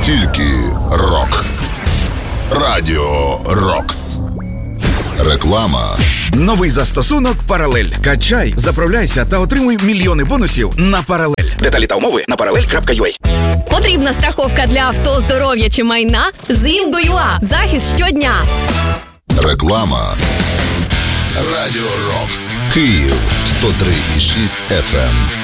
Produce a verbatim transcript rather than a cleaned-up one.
Тільки рок. Радіо Рокс. Реклама. Новий застосунок «Паралель». Качай, заправляйся та отримуй мільйони бонусів на «Паралель». Деталі та умови на паралель крапка ю а. Потрібна страховка для авто, здоров'я чи майна? з Інго.ua. Захист щодня. Реклама. Радіо Рокс. Київ сто три і шість еф ем.